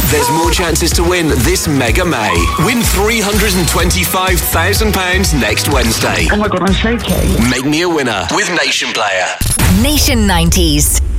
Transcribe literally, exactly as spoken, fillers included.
There's more chances to win this Mega May. Win three hundred twenty-five thousand pounds next Wednesday. Oh my God, I'm shaking. Make me a winner with Nation Player. Nation nineties.